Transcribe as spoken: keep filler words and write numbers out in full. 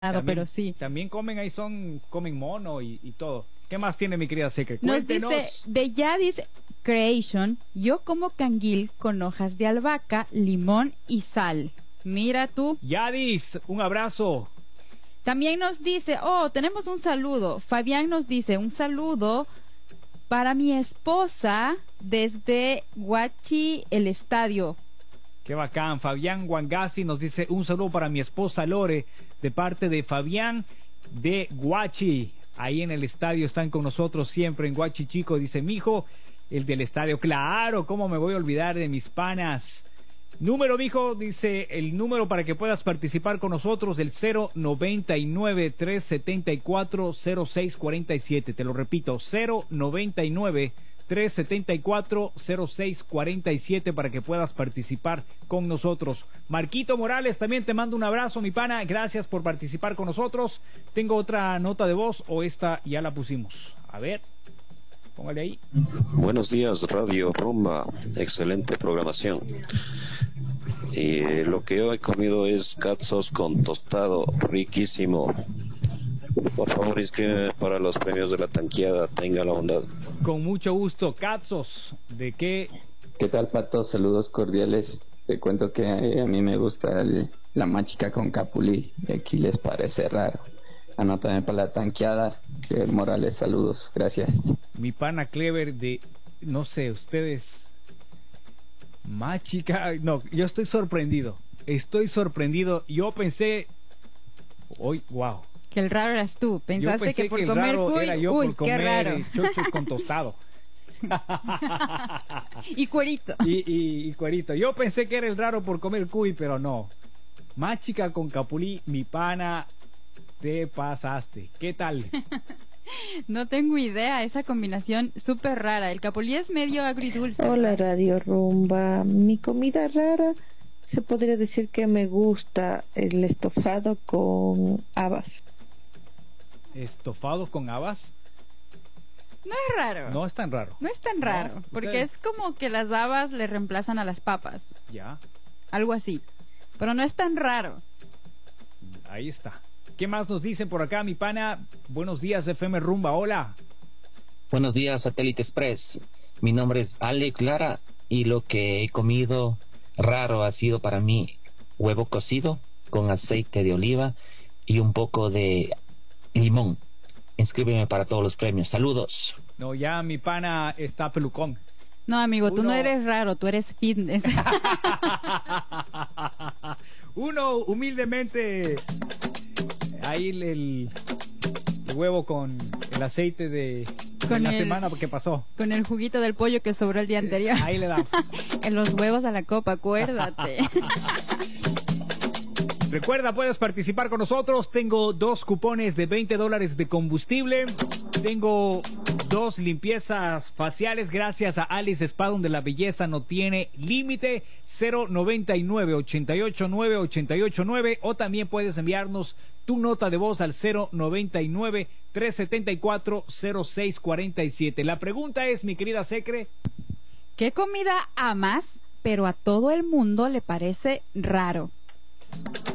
También, pero sí. También comen ahí, son, comen mono y, y todo. ¿Qué más tiene mi querida Secret? Nos Cuéntenos. dice, de Yadis Creation, yo como canguil con hojas de albahaca, limón y sal. Mira tú. Yadis, un abrazo. También nos dice, oh, tenemos un saludo. Fabián nos dice, un saludo para mi esposa desde Huachi, el estadio. Qué bacán. Fabián Wangasi nos dice, un saludo para mi esposa Lore, de parte de Fabián de Huachi. Ahí en el estadio están con nosotros siempre en Huachi Chico. Dice, mijo, el del estadio. Claro, ¿cómo me voy a olvidar de mis panas? Número, mijo, dice, el número para que puedas participar con nosotros, el cero noventa y nueve, tres setenta y cuatro, cero seis cuarenta y siete. Te lo repito, cero noventa y nueve, tres setenta y cuatro, cero seis cuarenta y siete para que puedas participar con nosotros. Marquito Morales, también te mando un abrazo, mi pana. Gracias por participar con nosotros. Tengo otra nota de voz o esta ya la pusimos. A ver, póngale ahí. Buenos días, Radio Rumba. Excelente programación. Y lo que yo he comido es katsos con tostado, riquísimo. Por favor, inscríbeme para los premios de la tanqueada, tenga la bondad. Con mucho gusto, katsos. ¿De qué? ¿Qué tal, Pato? Saludos cordiales. Te cuento que a mí me gusta el, la machica con capulí, y aquí les parece raro. Anótame para la tanqueada. Clever Morales, saludos, gracias. Mi pana Clever de, no sé, ustedes... Machica, no, yo estoy sorprendido. Estoy sorprendido. Yo pensé, hoy, wow. Que el raro eras tú. Pensaste que por que comer cuy, era yo uy, por comer qué raro. chochos con tostado. Y cuerito. Y, y, y cuerito. Yo pensé que era el raro por comer cuy, pero no. Machica con capulí, mi pana, te pasaste. ¿Qué tal? No tengo idea, esa combinación súper rara. El capulí es medio agridulce. Hola, Radio Rumba. Mi comida rara, se podría decir que me gusta el estofado con habas. ¿Estofado con habas? No es raro. No es tan raro. No es tan raro, No, porque ustedes... es como que las habas le reemplazan a las papas. Ya. Algo así. Pero no es tan raro. Ahí está. ¿Qué más nos dicen por acá, mi pana? Buenos días, F M Rumba, hola. Buenos días, Satélite Express. Mi nombre es Alex Lara y lo que he comido raro ha sido para mí huevo cocido con aceite de oliva y un poco de limón. Inscríbeme para todos los premios. Saludos. No, ya mi pana está pelucón. No, amigo, Uno... tú no eres raro, tú eres fitness. Uno humildemente... Ahí el, el, el huevo con el aceite de, con de la el, semana que pasó. Con el juguito del pollo que sobró el día anterior. Ahí le damos. En los huevos a la copa, acuérdate. Recuerda, puedes participar con nosotros. Tengo dos cupones de veinte dólares de combustible. Tengo dos limpiezas faciales gracias a Alice Spa, donde la belleza no tiene límite. Cero noventa y nueve, ochenta y ocho nueve, ochenta y ocho nueve. O también puedes enviarnos tu nota de voz al cero noventa y nueve, tres setenta y cuatro, cero seis cuarenta y siete. La pregunta es, mi querida Secre, ¿qué comida amas, pero a todo el mundo le parece raro?